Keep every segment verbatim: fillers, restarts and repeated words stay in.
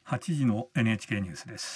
はちじの エヌエイチケー ニュースです。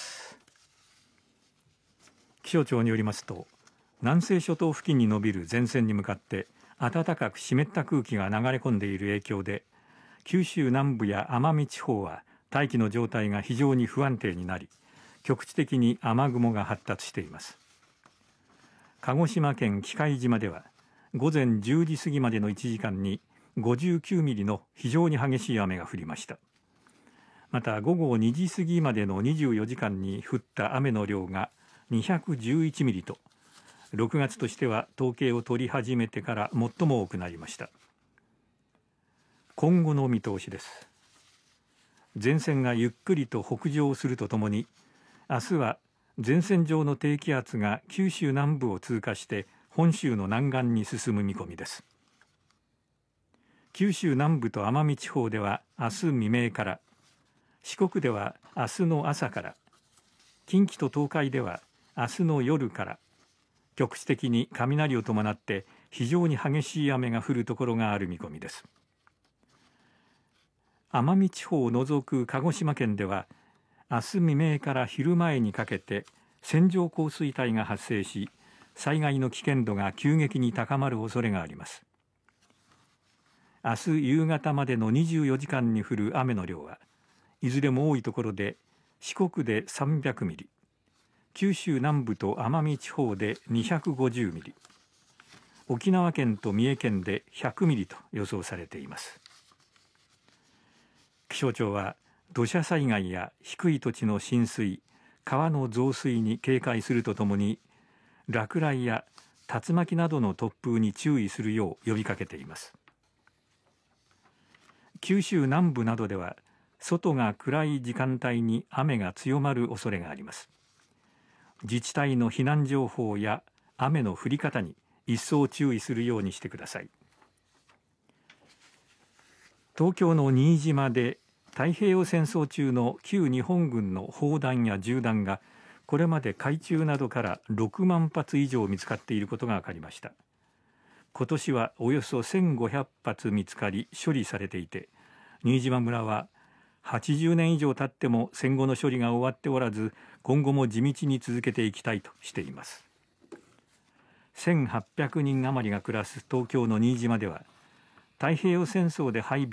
気象庁によりますと、南西諸島付近に延びる前線に向かって暖かく湿った空気が流れ込んでいる影響で、九州南部や奄美地方は大気の状態が非常に不安定になり、局地的に雨雲が発達しています。鹿児島県喜界島では午前じゅうじ過ぎまでのいちじかんにごじゅうきゅうミリの非常に激しい雨が降りました。また午後にじ過ぎまでのにじゅうよじかんに降った雨の量がにひゃくじゅういちミリと、ろくがつとしては統計を取り始めてから最も多くなりました。今後の見通しです。前線がゆっくりと北上するとともに、明日は前線上の低気圧が九州南部を通過して本州の南岸に進む見込みです。九州南部と奄美地方では明日未明から、四国では明日の朝から、近畿と東海では明日の夜から、局地的に雷を伴って非常に激しい雨が降るところがある見込みです。奄美地方を除く鹿児島県では、明日未明から昼前にかけて線状降水帯が発生し、災害の危険度が急激に高まる恐れがあります。明日夕方までのにじゅうよじかんに降る雨の量は、いずれも多いところで四国でさんびゃくミリ、九州南部と奄美地方でにひゃくごじゅうミリ、沖縄県と三重県でひゃくミリと予想されています。気象庁は土砂災害や低い土地の浸水、川の増水に警戒するとともに、落雷や竜巻などの突風に注意するよう呼びかけています。九州南部などでは外が暗い時間帯に雨が強まる恐れがあります。自治体の避難情報や雨の降り方に一層注意するようにしてください。東京の新島で太平洋戦争中の旧日本軍の砲弾や銃弾がこれまで海中などからろくまんぱつ以上見つかっていることが分かりました。今年はおよそせんごひゃくぱつ見つかり処理されていて、新島村ははちじゅうねん以上経っても戦後の処理が終わっておらず、今後も地道に続けていきたいとしています。せんはっぴゃくにん余りが暮らす東京の新島では、太平洋戦争で配備